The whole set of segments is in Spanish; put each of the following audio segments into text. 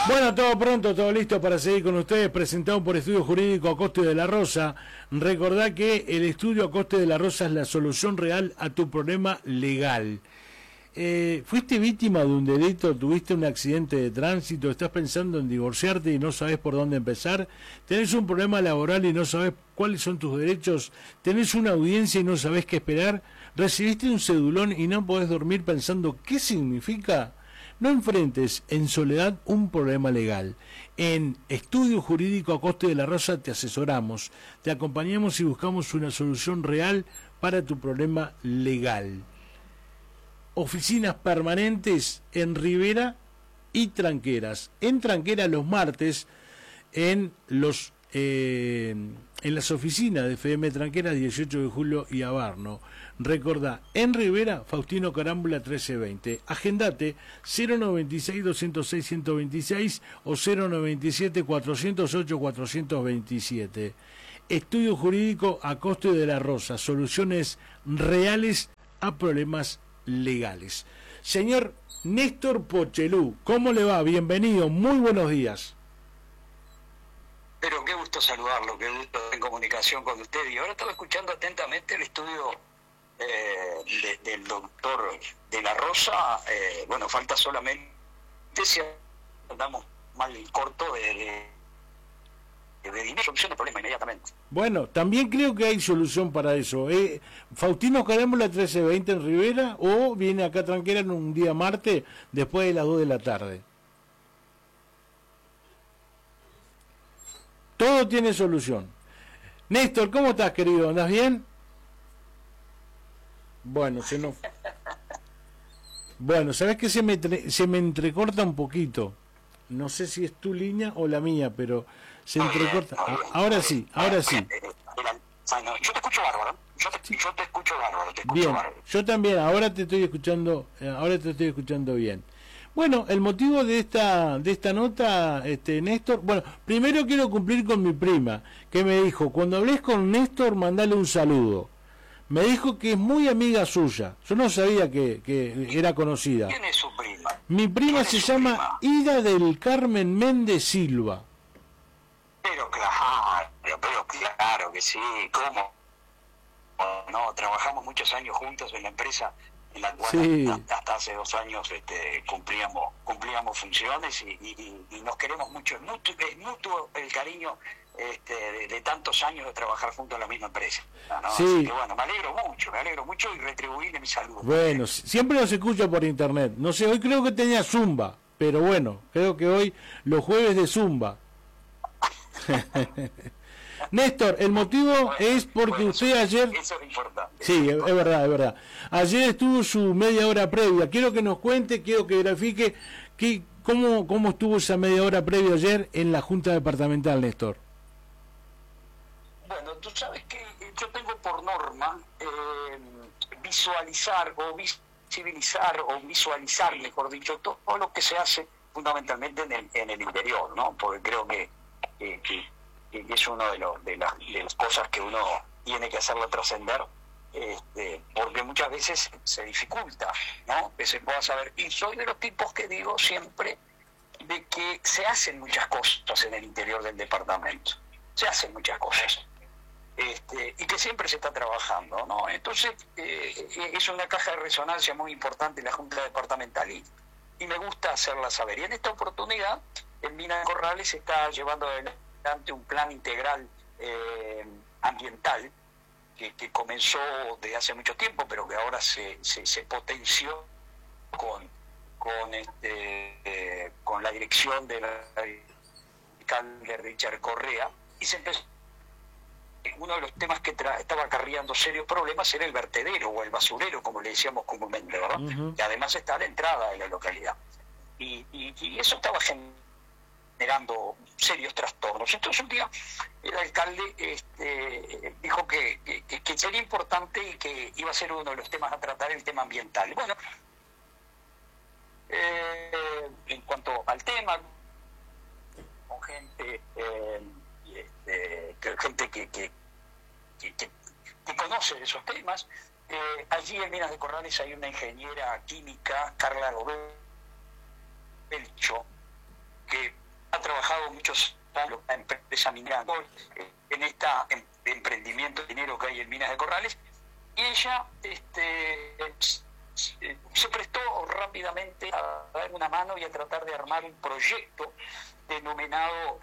Bueno, todo pronto, todo listo para seguir con ustedes, presentado por Estudio Jurídico Acoste de la Rosa. Recordá que el Estudio Acoste de la Rosa es la solución real a tu problema legal. ¿Fuiste víctima de un delito? ¿Tuviste un accidente de tránsito? ¿Estás pensando en divorciarte y no sabes por dónde empezar? ¿Tenés un problema laboral y no sabes cuáles son tus derechos? ¿Tenés una audiencia y no sabés qué esperar? ¿Recibiste un cedulón y no podés dormir pensando qué significa? No enfrentes en soledad un problema legal. En Estudio Jurídico Acoste de la Rosa te asesoramos, te acompañamos y buscamos una solución real para tu problema legal. Oficinas permanentes en Rivera y Tranqueras. En Tranqueras los martes, en las oficinas de FM Tranqueras, 18 de julio y Abarno. Recordá, en Rivera, Faustino Carámbula 1320. Agendate 096-206-126 o 097-408-427. Estudio Jurídico Acoste de la Rosa. Soluciones reales a problemas legales. Señor Néstor Pochelú, ¿cómo le va? Bienvenido, muy buenos días. Pero qué gusto saludarlo, qué gusto estar en comunicación con usted. Y ahora estaba escuchando atentamente el estudio del doctor de la Rosa. Bueno, falta solamente si andamos mal corto de dinero, solución del problema inmediatamente. Bueno, también creo que hay solución para eso. Faustino Carámbula 1320 en Rivera, o viene acá Tranquera en un día martes después de las 2 de la tarde. Todo tiene solución. Néstor, ¿cómo estás, querido? ¿Andás bien? Bueno, Bueno, ¿sabés que se me entrecorta un poquito? No sé si es tu línea o la mía, pero se entrecorta. Ahora sí. Yo te escucho bárbaro. Yo te escucho bárbaro. Bien, yo también. Ahora te estoy escuchando bien. Bueno, el motivo de esta nota, Néstor, bueno, primero quiero cumplir con mi prima, que me dijo, cuando hables con Néstor, mandale un saludo. Me dijo que es muy amiga suya. Yo no sabía que era conocida. ¿Quién es su prima? Mi prima se llama Ida del Carmen Méndez Silva. Pero claro que sí. ¿Cómo? No, trabajamos muchos años juntos en la empresa en la cual sí, hasta hace 2 años cumplíamos funciones y nos queremos mucho. Es mutuo el cariño de tantos años de trabajar juntos en la misma empresa, ¿no? Sí. Así que bueno, me alegro mucho y retribuirle mi saludo. Bueno, siempre nos escucha por internet. No sé, hoy creo que tenía Zumba, pero bueno, creo que hoy los jueves de Zumba. Néstor, el motivo es porque usted ayer... Eso es importante. Sí, es verdad. Ayer estuvo su media hora previa. Quiero que nos cuente, quiero que grafique cómo estuvo esa media hora previa ayer en la Junta Departamental, Néstor. Bueno, tú sabes que yo tengo por norma visualizar, mejor dicho, todo lo que se hace fundamentalmente en el interior, ¿no? Porque creo que es uno de las cosas que uno tiene que hacerlo trascender, porque muchas veces se dificulta, ¿no? Que se pueda saber. Y soy de los tipos que digo siempre de que se hacen muchas cosas en el interior del departamento. Se hacen muchas cosas. Y que siempre se está trabajando, ¿no? Entonces, es una caja de resonancia muy importante la Junta Departamental y me gusta hacerla saber. Y en esta oportunidad, en Minas Corrales se está llevando adelante un plan integral ambiental que comenzó desde hace mucho tiempo, pero que ahora se potenció con la dirección del alcalde Richard Correa, y se empezó. Uno de los temas que estaba acarreando serios problemas era el vertedero o el basurero, como le decíamos comúnmente, ¿verdad? Uh-huh. Que además está a la entrada de la localidad. Y eso estaba generando serios trastornos. Entonces un día el alcalde dijo que sería importante y que iba a ser uno de los temas a tratar, el tema ambiental. Bueno, en cuanto al tema, con gente... gente que conoce de esos temas. Allí en Minas de Corrales hay una ingeniera química, Carla Belcho, que empresa minera en emprendimiento minero que hay en Minas de Corrales, y ella se prestó rápidamente a dar una mano y a tratar de armar un proyecto denominado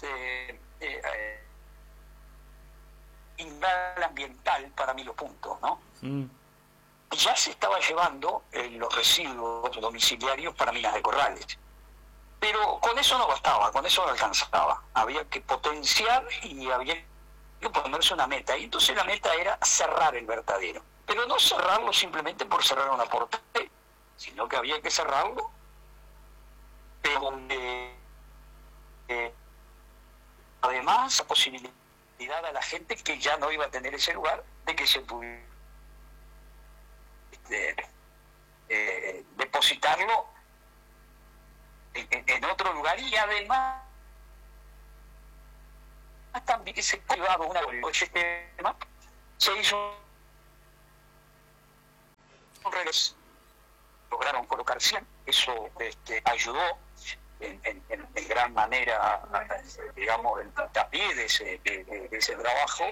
ambiental para Milo Punto, ¿no? Ya se estaba llevando los residuos domiciliarios para Minas de Corrales. Pero con eso no bastaba, con eso no alcanzaba. Había que potenciar y había que ponerse una meta. Y entonces la meta era cerrar el vertedero. Pero no cerrarlo simplemente por cerrar una puerta, sino que había que cerrarlo, pero además la posibilidad a la gente que ya no iba a tener ese lugar de que se pudiera depositarlo en otro lugar, y además también se privado una sistema, se hizo un regreso, lograron colocar 100, eso ayudó en gran manera, digamos, el puntapié de ese trabajo.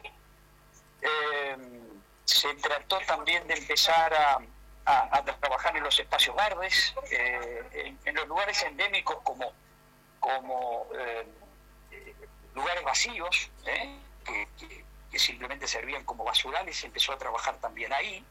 Se trató también de empezar a trabajar en los espacios verdes, en los lugares endémicos como lugares vacíos, que simplemente servían como basurales. Se empezó a trabajar también ahí.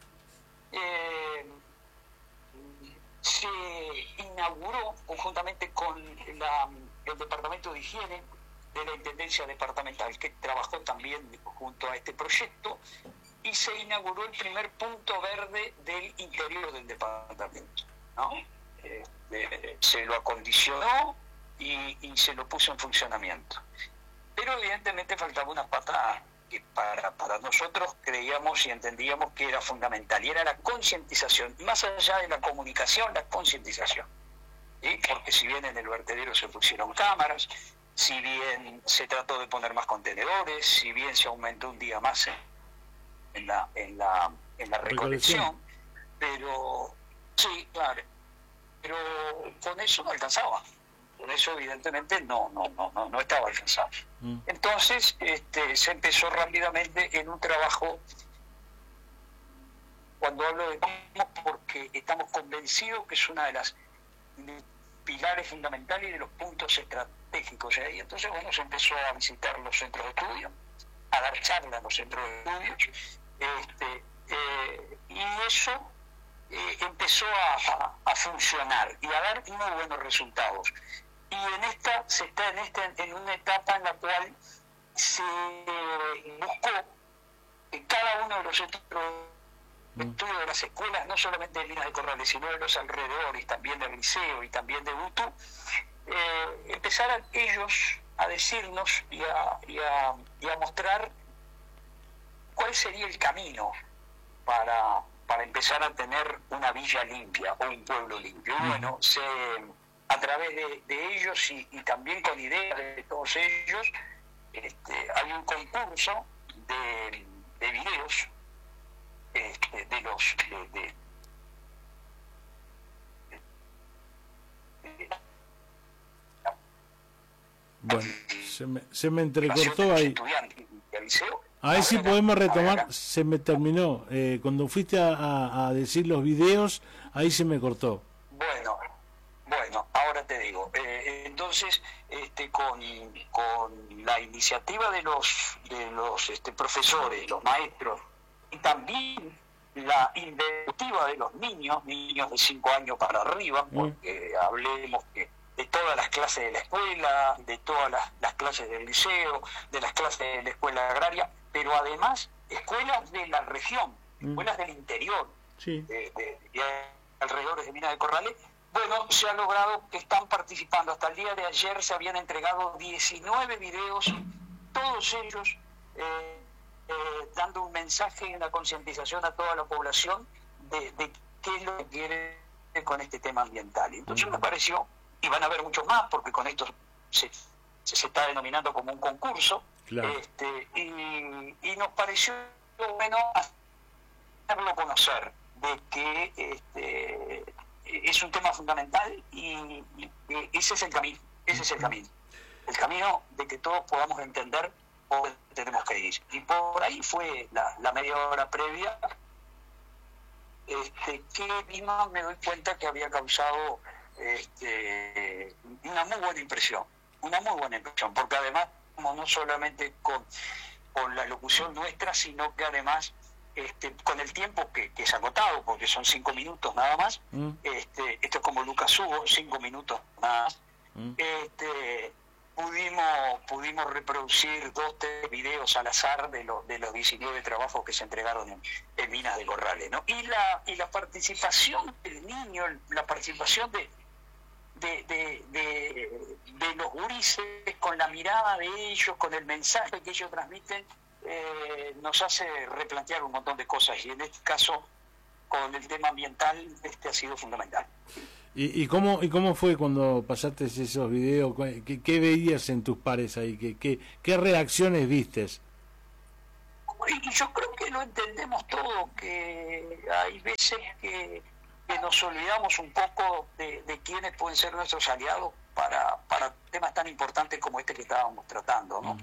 Se inauguró conjuntamente con el Departamento de Higiene de la Intendencia Departamental, que trabajó también junto a este proyecto, y se inauguró el primer punto verde del interior del departamento, ¿no? Se lo acondicionó y se lo puso en funcionamiento. Pero evidentemente faltaba una pata que para nosotros creíamos y entendíamos que era fundamental, y era la concientización, más allá de la comunicación, la concientización. ¿Sí? Porque si bien en el vertedero se pusieron cámaras, si bien se trató de poner más contenedores, si bien se aumentó un día más en la recolección, pero sí, claro, pero con eso no alcanzaba. Por eso evidentemente no estaba alcanzado. Entonces se empezó rápidamente en un trabajo, cuando hablo de porque estamos convencidos que es una de las pilares fundamentales y de los puntos estratégicos. Y entonces se empezó a visitar los centros de estudio, a dar charlas en los centros de estudios, y eso empezó a funcionar y a dar muy buenos resultados. Y se está en una etapa en la cual se buscó que cada uno de los centros de estudio de las escuelas, no solamente de Minas de Corrales, sino de los alrededores, también del liceo y también de UTU, empezaran ellos a decirnos y a mostrar cuál sería el camino para empezar a tener una villa limpia o un pueblo limpio. Bueno, a través de ellos y también con ideas de todos ellos, hay un concurso de videos bueno, se me entrecortó ahí. A ver si podemos retomar. Se me terminó. Cuando fuiste a decir los videos, ahí se me cortó. Bueno, ahora te digo. Entonces, con la iniciativa de los profesores, los maestros, y también la inventiva de los niños de 5 años para arriba, porque hablemos que de todas las clases de la escuela, de todas las clases del liceo, de las clases de la escuela agraria, pero además escuelas de la región, escuelas del interior, sí, de alrededores de Minas de Corrales. Bueno, se ha logrado que están participando. Hasta el día de ayer se habían entregado 19 videos, todos ellos dando un mensaje y una concientización a toda la población de qué es lo que quiere con este tema ambiental. Entonces me pareció, y van a haber muchos más, porque con esto se está denominando como un concurso, claro. Y nos pareció bueno hacerlo conocer de que es un tema fundamental y ese es el camino. el camino de que todos podamos entender por dónde tenemos que ir. Y por ahí fue la media hora previa, que misma me doy cuenta que había causado una muy buena impresión, porque además no solamente con la locución nuestra, sino que además con el tiempo que es acotado, porque son 5 minutos nada más, esto es como Lucas Hugo, 5 minutos nada más, pudimos reproducir 2, 3 videos al azar de los 19 trabajos que se entregaron en Minas de Corrales, ¿no? Y la participación del niño, la participación de los gurises, con la mirada de ellos, con el mensaje que ellos transmiten, nos hace replantear un montón de cosas, y en este caso con el tema ambiental ha sido fundamental. ¿Y cómo fue cuando pasaste esos videos? ¿Qué veías en tus pares ahí? ¿Qué reacciones vistes? Y yo creo que lo entendemos todo, que hay veces que nos olvidamos un poco de quiénes pueden ser nuestros aliados para temas tan importantes como este que estábamos tratando, ¿no?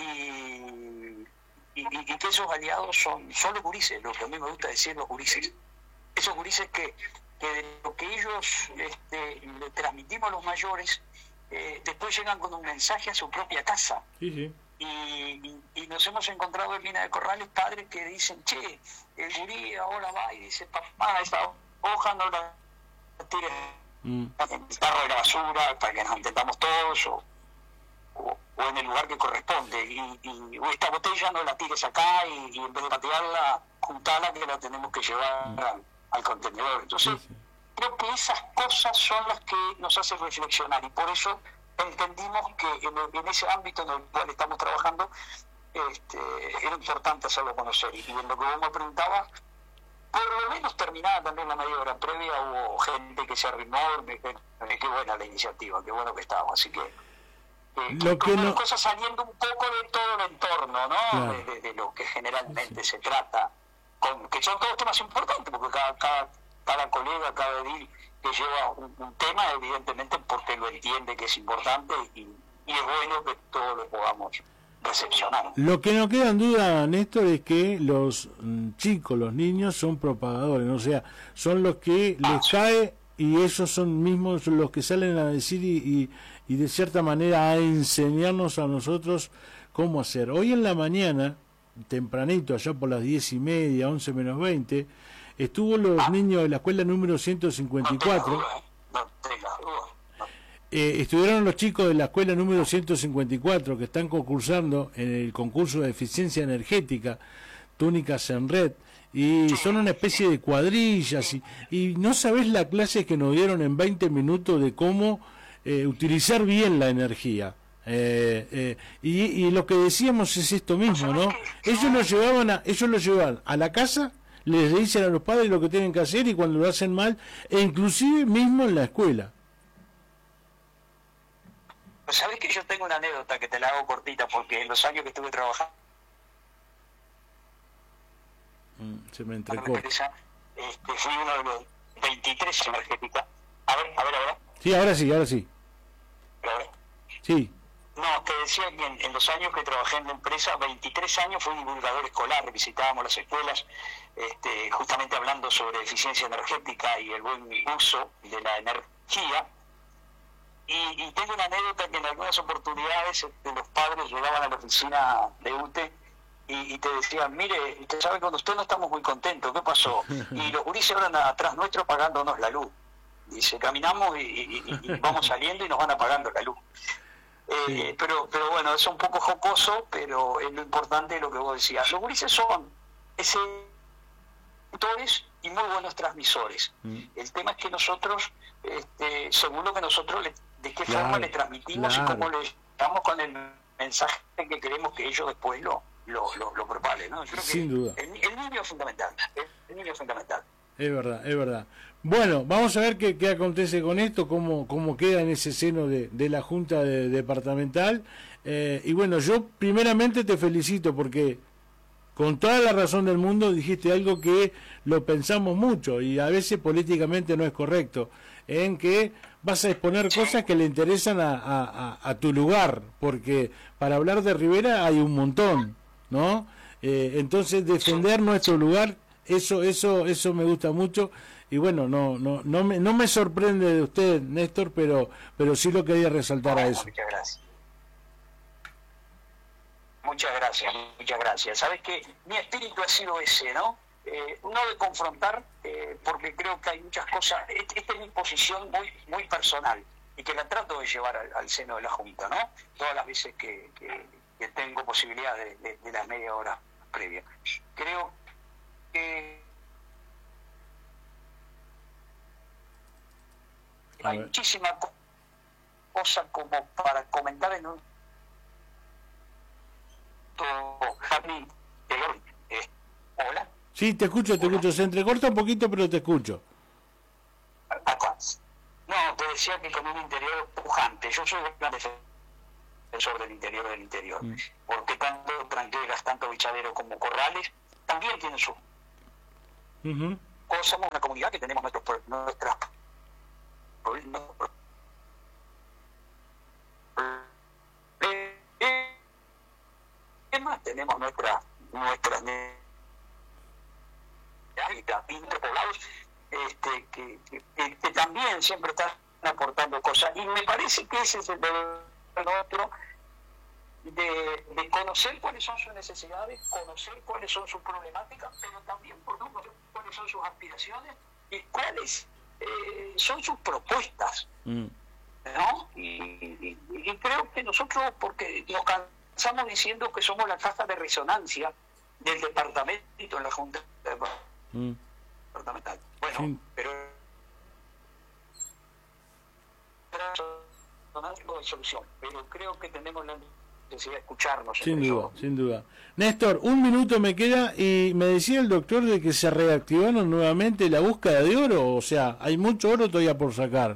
Y que esos aliados son los gurises, lo que a mí me gusta decir, los gurises. Esos gurises que de lo que ellos le transmitimos a los mayores, después llegan con un mensaje a su propia casa. Sí. Y nos hemos encontrado en Minas de Corrales padres que dicen, che, el gurí ahora va y dice, papá, esa hoja no la tires en el tarro de la basura para que nos entendamos todos, o en el lugar que corresponde, y esta botella no la tires acá, y en vez de patearla, juntala, que la tenemos que llevar al contenedor. Entonces, creo que esas cosas son las que nos hacen reflexionar, y por eso entendimos que en ese ámbito en el cual estamos trabajando era importante hacerlo conocer. Y en lo que vos me preguntabas, por lo menos terminada también la media hora previa, hubo gente que se arrimó, qué buena la iniciativa, qué bueno que estaba, así que las cosas saliendo un poco de todo el entorno, ¿no? Claro. De lo que generalmente se trata, que son todos temas importantes, porque cada colega, cada edil que lleva un tema, evidentemente porque lo entiende que es importante, y es bueno que todos lo podamos recepcionar. Lo que no queda en duda, Néstor, es que los chicos, los niños, son propagadores, o sea, son los que les cae, y esos son mismos los que salen a decir y de cierta manera a enseñarnos a nosotros cómo hacer. Hoy en la mañana, tempranito, allá por las 10:30, 11 menos 20, estuvo los niños de la escuela número 154. Estuvieron los chicos de la escuela número 154 que están concursando en el concurso de eficiencia energética, Túnicas en Red, y son una especie de cuadrillas, y no sabés la clase que nos dieron en 20 minutos de cómo utilizar bien la energía. Y lo que decíamos es esto mismo, ¿no? Ellos lo llevaban a la casa, les dicen a los padres lo que tienen que hacer, y cuando lo hacen mal, e inclusive mismo en la escuela. Sabés que yo tengo una anécdota que te la hago cortita, porque en los años que estuve trabajando se me entrecó. Fui uno de los 23 energética. A ver. Sí, ahora sí. ¿Ahora? Sí. No, te decía que en los años que trabajé en la empresa, 23 años, fui divulgador escolar, visitábamos las escuelas, justamente hablando sobre eficiencia energética y el buen uso de la energía. Y tengo una anécdota que en algunas oportunidades los padres llegaban a la oficina de UTE y te decían, mire, usted sabe que con usted no estamos muy contentos, ¿qué pasó? Y los gurises van atrás nuestro pagándonos la luz. Dice, caminamos y vamos saliendo y nos van apagando la luz. Pero bueno, es un poco jocoso, pero es lo importante de lo que vos decías. Los gurises son autores y muy buenos transmisores. El tema es que nosotros, según lo que nosotros de qué forma le transmitimos y cómo le estamos con el mensaje que queremos que ellos después lo propaguen, ¿no? Yo creo Sin duda. El niño es fundamental. El niño es fundamental. Es verdad. Bueno, vamos a ver qué acontece con esto, cómo queda en ese seno de la Junta Departamental. Y bueno, yo primeramente te felicito porque con toda la razón del mundo dijiste algo que lo pensamos mucho y a veces políticamente no es correcto. en que vas a exponer cosas que le interesan a tu lugar, porque para hablar de Rivera hay un montón, ¿no? Entonces defender nuestro lugar, eso me gusta mucho. Y bueno, no me sorprende de usted, Néstor, pero sí lo quería resaltar a eso. Muchas gracias. Muchas gracias. Sabes que mi espíritu ha sido ese, ¿no? No de confrontar, porque creo que hay muchas cosas. Esta es mi posición muy personal y que la trato de llevar al seno de la Junta, ¿no? Todas las veces que tengo posibilidad de las media hora previa. Creo que hay muchísimas cosas como para comentar en un hola. Sí, te escucho, se entrecorta un poquito, pero te escucho. Acá. No, te decía que con un interior pujante. Yo soy un gran defensor del interior, porque tanto Tranqueras, tanto Bichadero como Corrales también tienen su somos una comunidad que tenemos nuestras tenemos nuestras poblados que también siempre están aportando cosas, y me parece que ese es el otro de conocer cuáles son sus necesidades, conocer cuáles son sus problemáticas, pero también conocer cuáles son sus aspiraciones y cuáles son sus propuestas, ¿no? Y creo que nosotros, porque nos cansamos diciendo que somos la caja de resonancia del departamento en la Junta departamental. Bueno, sí. Pero no hay solución, pero creo que tenemos la necesidad de escucharnos. Sin duda. Néstor, un minuto me queda, y me decía el doctor de que se reactivaron nuevamente la búsqueda de oro, o sea, hay mucho oro todavía por sacar.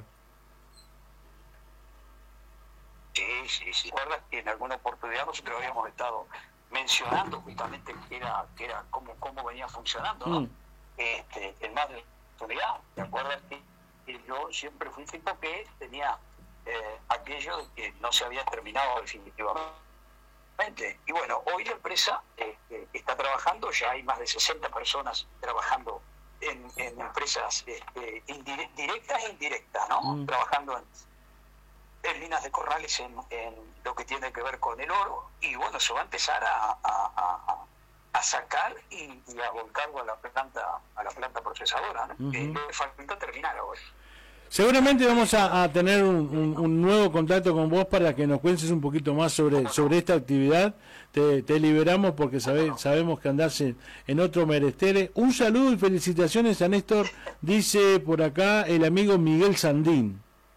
Sí. Recuerdas que en alguna oportunidad nosotros habíamos estado mencionando justamente que era cómo venía funcionando, ¿no? En más de la oportunidad. ¿Te acuerdas que yo siempre fui un tipo que tenía aquello de que no se había terminado definitivamente? Y bueno, hoy la empresa está trabajando, ya hay más de 60 personas trabajando en empresas directas e indirectas, ¿no? Trabajando en minas de Corrales, en lo que tiene que ver con el oro, y bueno, se va a empezar a sacar y a volcarlo a la planta procesadora, ¿no? Le falta terminar ahora. Seguramente vamos a tener un nuevo contacto con vos para que nos cuentes un poquito más sobre esta actividad. Te liberamos porque sabemos que andás en otro merestere. Un saludo y felicitaciones a Néstor, dice por acá el amigo Miguel Sandín.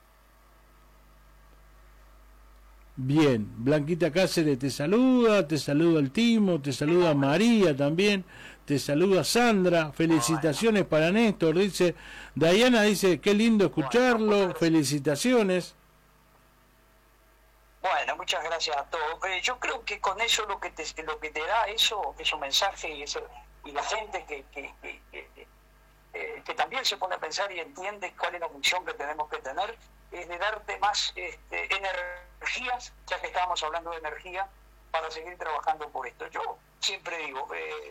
Bien, Blanquita Cáceres te saluda el Timo, te saluda María también, te saluda Sandra, felicitaciones para Néstor, dice Diana, dice qué lindo escucharlo, felicitaciones. Bueno, muchas gracias a todos. Yo creo que con eso lo que te da eso mensaje y la gente que también se pone a pensar y entiende cuál es la función que tenemos que tener, es de darte más energías, ya que estábamos hablando de energía, para seguir trabajando por esto. Yo siempre digo,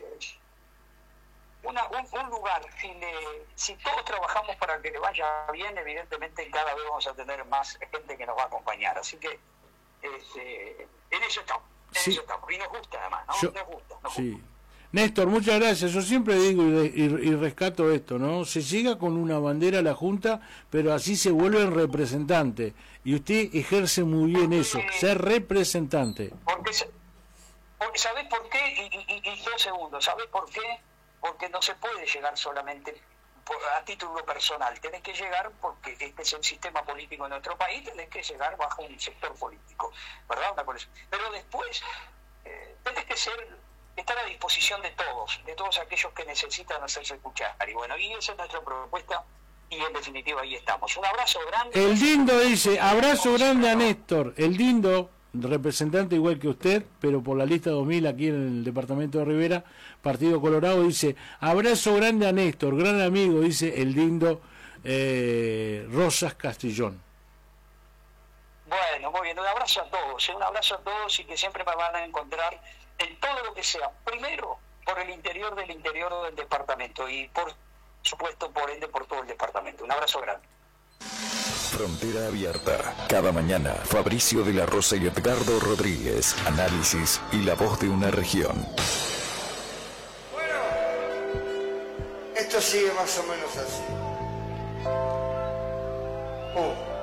un lugar, si todos trabajamos para que le vaya bien, evidentemente cada vez vamos a tener más gente que nos va a acompañar. Así que en eso estamos, y nos gusta además, ¿no? Nos gusta. Néstor, muchas gracias. Yo siempre digo y rescato esto, ¿no? Se llega con una bandera a la Junta, pero así se vuelven representantes. Y usted ejerce muy bien eso, ser representante. ¿Sabés por qué? Y 2 segundos. ¿Sabés por qué? Porque no se puede llegar solamente a título personal. Tenés que llegar, porque este es el sistema político de nuestro país, tenés que llegar bajo un sector político, ¿verdad? Pero después tenés que estar a disposición de todos aquellos que necesitan hacerse escuchar. Y bueno, y esa es nuestra propuesta, y en definitiva ahí estamos. Un abrazo grande. El Dindo dice, abrazo grande a Néstor. El Dindo, representante igual que usted, pero por la lista 2000 aquí en el departamento de Rivera, Partido Colorado, dice, abrazo grande a Néstor, gran amigo, dice el Dindo, Rosas Castellón. Bueno, muy bien, un abrazo a todos, un abrazo a todos y que siempre me van a encontrar en todo lo que sea. Primero, por el interior del departamento y por supuesto, por ende, por todo el departamento. Un abrazo grande. Frontera Abierta. Cada mañana, Fabricio de la Rosa y Edgardo Rodríguez. Análisis y la voz de una región. Bueno, esto sigue más o menos así.